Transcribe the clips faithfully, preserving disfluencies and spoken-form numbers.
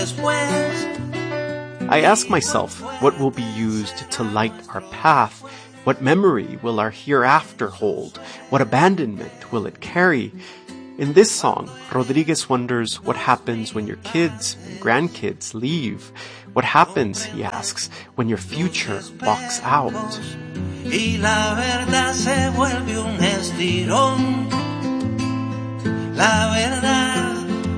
I ask myself, what will be used to light our path? What memory will our hereafter hold? What abandonment will it carry? In this song, Rodriguez wonders what happens when your kids and grandkids leave. What happens, he asks, when your future walks out? Y la verdad se vuelve un estirón. La verdad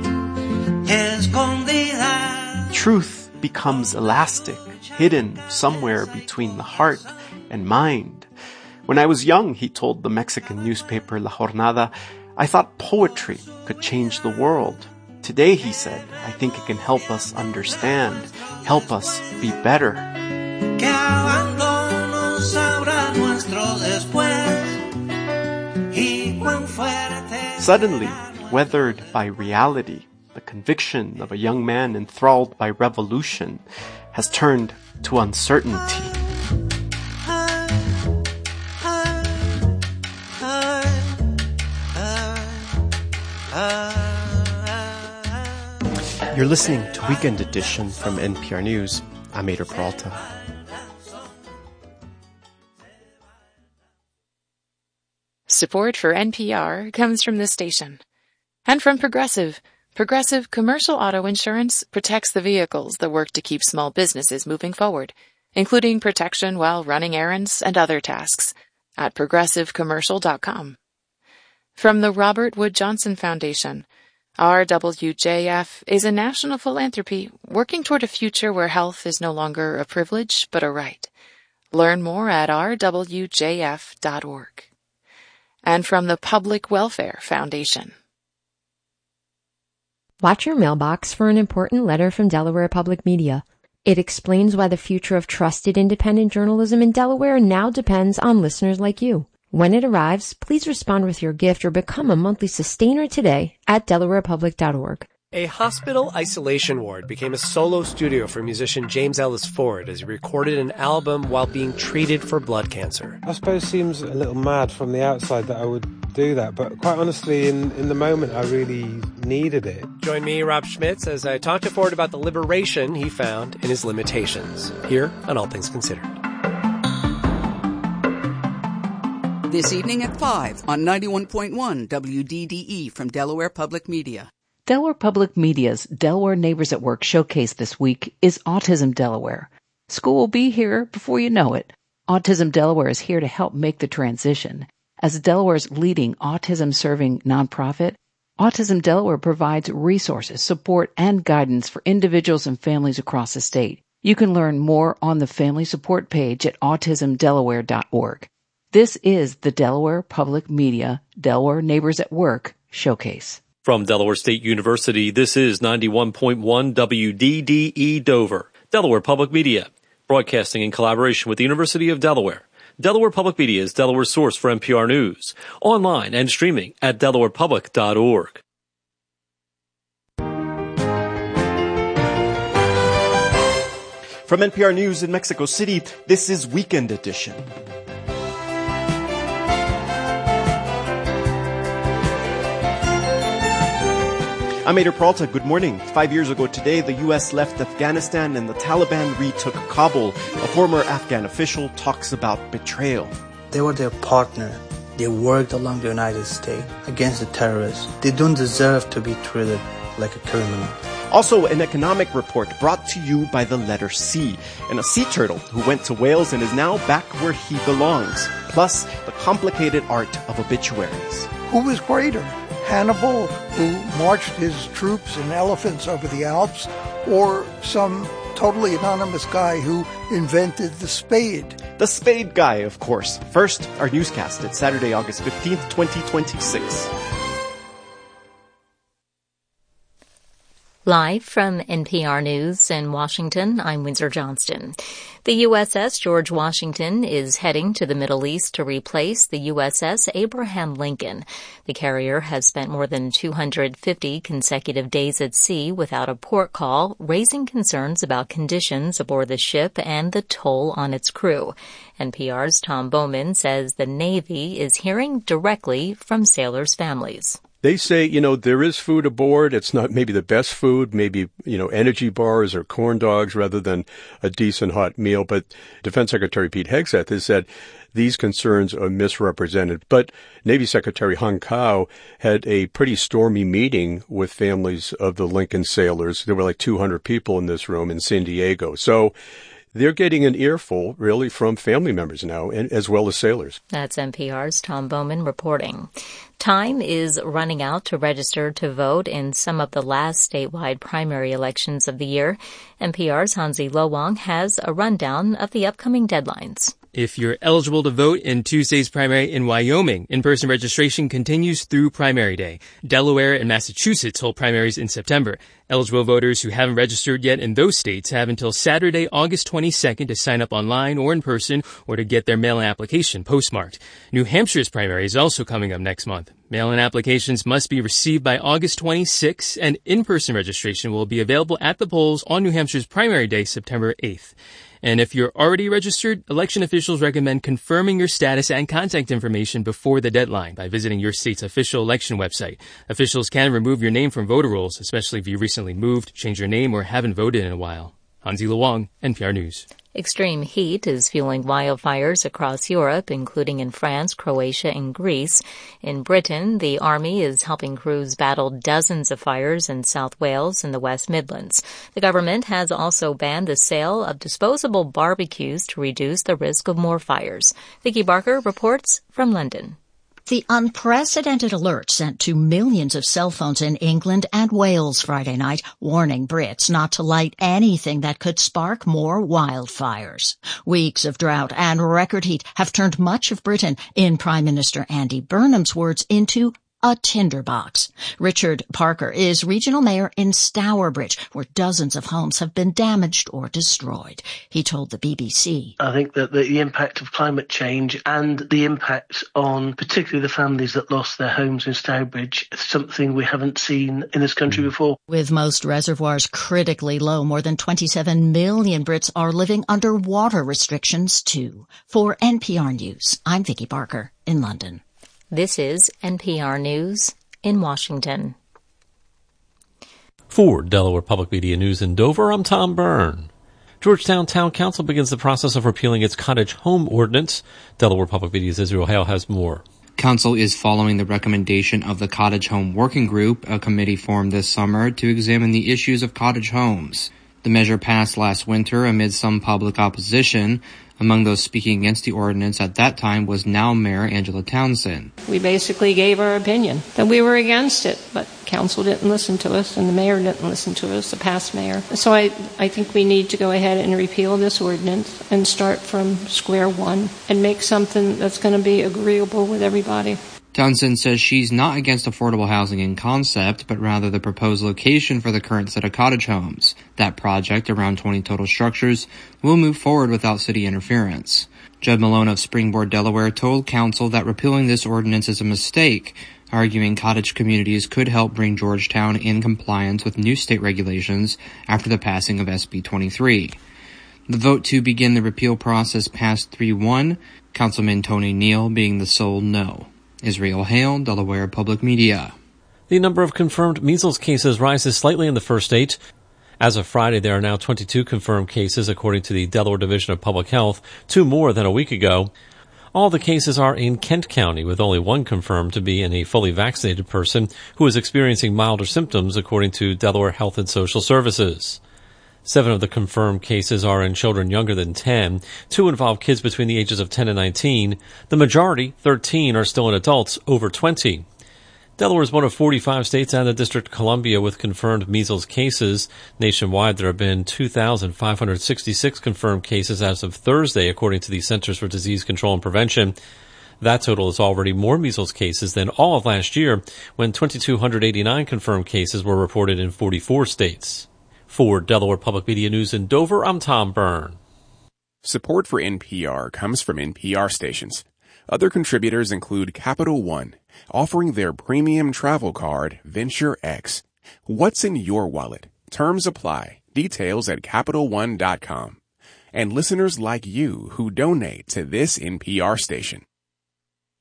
escondida. Truth becomes elastic, hidden somewhere between the heart and mind. When I was young, he told the Mexican newspaper La Jornada, I thought poetry could change the world. Today, he said, I think it can help us understand, help us be better. Que abandono sabrá nuestro después, y cuán fuerte. Suddenly, weathered by reality, the conviction of a young man enthralled by revolution has turned to uncertainty. You're listening to Weekend Edition from N P R News. I'm Ader Peralta. Support for N P R comes from this station. And from Progressive. Progressive Commercial Auto Insurance protects the vehicles that work to keep small businesses moving forward, including protection while running errands and other tasks, at progressive commercial dot com. From the Robert Wood Johnson Foundation, R W J F is a national philanthropy working toward a future where health is no longer a privilege but a right. Learn more at r w j f dot org. And from the Public Welfare Foundation. Watch your mailbox for an important letter from Delaware Public Media. It explains why the future of trusted independent journalism in Delaware now depends on listeners like you. When it arrives, please respond with your gift or become a monthly sustainer today at delaware public dot org. A hospital isolation ward became a solo studio for musician James Ellis Ford as he recorded an album while being treated for blood cancer. I suppose it seems a little mad from the outside that I would do that, but quite honestly, in, in the moment, I really needed it. Join me, Rob Schmitz, as I talk to Ford about the liberation he found in his limitations, here on All Things Considered. This evening at five on ninety-one point one W D D E from Delaware Public Media. Delaware Public Media's Delaware Neighbors at Work showcase this week is Autism Delaware. School will be here before you know it. Autism Delaware is here to help make the transition. As Delaware's leading autism-serving nonprofit, Autism Delaware provides resources, support, and guidance for individuals and families across the state. You can learn more on the Family Support page at autism delaware dot org. This is the Delaware Public Media Delaware Neighbors at Work showcase. From Delaware State University, this is ninety-one point one W D D E Dover, Delaware Public Media, broadcasting in collaboration with the University of Delaware. Delaware Public Media is Delaware's source for N P R News, online and streaming at delaware public dot org. From N P R News in Mexico City, this is Weekend Edition. I'm Ader Peralta. Good morning. Five years ago today, the U S left Afghanistan and the Taliban retook Kabul. A former Afghan official talks about betrayal. They were their partner. They worked along the United States against the terrorists. They don't deserve to be treated like a criminal. Also, an economic report brought to you by the letter C, and a sea turtle who went to Wales and is now back where he belongs. Plus, the complicated art of obituaries. Who was greater? Hannibal, who marched his troops and elephants over the Alps, or some totally anonymous guy who invented the spade? The Spade Guy, of course. First, our newscast. It's Saturday, August fifteenth, twenty twenty-six. Live from N P R News in Washington, I'm Windsor Johnston. The U S S George Washington is heading to the Middle East to replace the U S S Abraham Lincoln. The carrier has spent more than two hundred fifty consecutive days at sea without a port call, raising concerns about conditions aboard the ship and the toll on its crew. N P R's Tom Bowman says the Navy is hearing directly from sailors' families. They say, you know, there is food aboard. It's not maybe the best food, maybe, you know, energy bars or corn dogs rather than a decent hot meal. But Defense Secretary Pete Hegseth has said these concerns are misrepresented. But Navy Secretary Hung Kao had a pretty stormy meeting with families of the Lincoln sailors. There were like two hundred people in this room in San Diego. So they're getting an earful, really, from family members now, and as well as sailors. That's N P R's Tom Bowman reporting. Time is running out to register to vote in some of the last statewide primary elections of the year. N P R's Hansi Lo Wang has a rundown of the upcoming deadlines. If you're eligible to vote in Tuesday's primary in Wyoming, in-person registration continues through primary day. Delaware and Massachusetts hold primaries in September. Eligible voters who haven't registered yet in those states have until Saturday, August twenty-second to sign up online or in person or to get their mail-in application postmarked. New Hampshire's primary is also coming up next month. Mail-in applications must be received by August twenty-sixth, and in-person registration will be available at the polls on New Hampshire's primary day, September eighth. And if you're already registered, election officials recommend confirming your status and contact information before the deadline by visiting your state's official election website. Officials can remove your name from voter rolls, especially if you recently moved, changed your name, or haven't voted in a while. Hansi Lo Wang, N P R News. Extreme heat is fueling wildfires across Europe, including in France, Croatia, and Greece. In Britain, the Army is helping crews battle dozens of fires in South Wales and the West Midlands. The government has also banned the sale of disposable barbecues to reduce the risk of more fires. Vicky Barker reports from London. The unprecedented alert sent to millions of cell phones in England and Wales Friday night, warning Brits not to light anything that could spark more wildfires. Weeks of drought and record heat have turned much of Britain, in Prime Minister Andy Burnham's words, into a tinderbox. Richard Parker is regional mayor in Stourbridge, where dozens of homes have been damaged or destroyed. He told the B B C. I think that the impact of climate change and the impact on particularly the families that lost their homes in Stourbridge is something we haven't seen in this country before. With most reservoirs critically low, more than twenty-seven million Brits are living under water restrictions too. For N P R News, I'm Vicky Barker in London. This is N P R News in Washington. For Delaware Public Media News in Dover, I'm Tom Byrne. Georgetown Town Council begins the process of repealing its cottage home ordinance. Delaware Public Media's Israel Hale has more. Council is following the recommendation of the Cottage Home Working Group, a committee formed this summer to examine the issues of cottage homes. The measure passed last winter amid some public opposition. Among those speaking against the ordinance at that time was now Mayor Angela Townsend. We basically gave our opinion that we were against it, but council didn't listen to us and the mayor didn't listen to us, the past mayor. So I, I think we need to go ahead and repeal this ordinance and start from square one and make something that's going to be agreeable with everybody. Townsend says she's not against affordable housing in concept, but rather the proposed location for the current set of cottage homes. That project, around twenty total structures, will move forward without city interference. Judd Malone of Springboard, Delaware, told council that repealing this ordinance is a mistake, arguing cottage communities could help bring Georgetown in compliance with new state regulations after the passing of S B twenty-three. The vote to begin the repeal process passed three one, Councilman Tony Neal being the sole no. Israel Hale, Delaware Public Media. The number of confirmed measles cases rises slightly in the first state. As of Friday, there are now twenty-two confirmed cases, according to the Delaware Division of Public Health, two more than a week ago. All the cases are in Kent County, with only one confirmed to be in a fully vaccinated person who is experiencing milder symptoms, according to Delaware Health and Social Services. Seven of the confirmed cases are in children younger than ten. Two involve kids between the ages of ten and nineteen. The majority, thirteen, are still in adults over twenty. Delaware is one of forty-five states and the District of Columbia with confirmed measles cases. Nationwide, there have been two thousand five hundred sixty-six confirmed cases as of Thursday, according to the Centers for Disease Control and Prevention. That total is already more measles cases than all of last year, when two thousand two hundred eighty-nine confirmed cases were reported in forty-four states. For Delaware Public Media News in Dover, I'm Tom Byrne. Support for N P R comes from N P R stations. Other contributors include Capital One, offering their premium travel card, Venture X. What's in your wallet? Terms apply. Details at Capital One dot com. And listeners like you who donate to this N P R station.